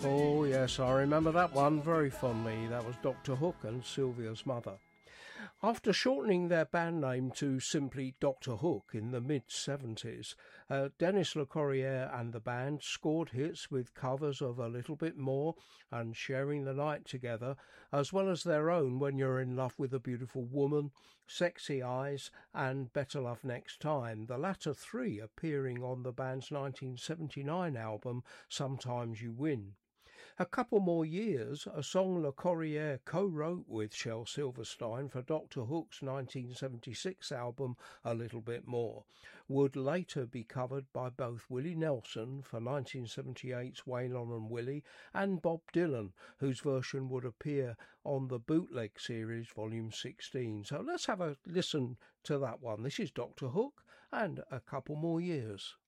Oh, yes, I remember that one very fondly. That was Dr. Hook and Sylvia's mother. After shortening their band name to simply Dr. Hook in the mid-70s, Dennis LeCorrier and the band scored hits with covers of A Little Bit More and Sharing the Night Together, as well as their own When You're in Love with a Beautiful Woman, Sexy Eyes and Better Love Next Time, the latter three appearing on the band's 1979 album Sometimes You Win. A Couple More Years, a song LeCorrier co-wrote with Shel Silverstein for Dr. Hook's 1976 album A Little Bit More, would later be covered by both Willie Nelson for 1978's Waylon and Willie and Bob Dylan, whose version would appear on the Bootleg Series Volume 16. So let's have a listen to that one. This is Dr. Hook and A Couple More Years.